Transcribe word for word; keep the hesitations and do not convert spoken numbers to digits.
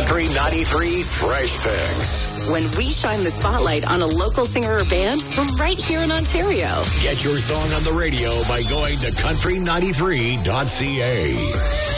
Country ninety-three Fresh Picks. When we shine the spotlight on a local singer or band from right here in Ontario. Get your song on the radio by going to country ninety-three dot c a.